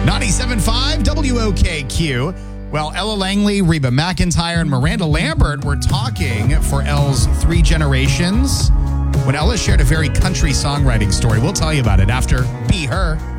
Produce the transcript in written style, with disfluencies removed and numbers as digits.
97.5 WOKQ. Well, Ella Langley, Reba McEntire, and Miranda Lambert were talking for Elle's Three Generations when Ella shared a very country songwriting story. We'll tell you about it after Be Her.